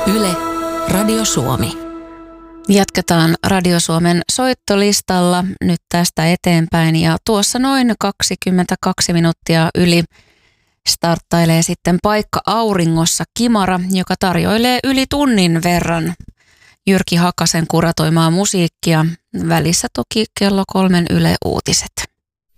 Yle, Radio Suomi. Jatketaan Radio Suomen soittolistalla nyt tästä eteenpäin ja tuossa noin 22 minuuttia yli starttailee sitten Paikka auringossa Kimara, joka tarjoilee yli tunnin verran Jyrki Hakasen kuratoimaa musiikkia. Välissä toki kello 3 Yle Uutiset.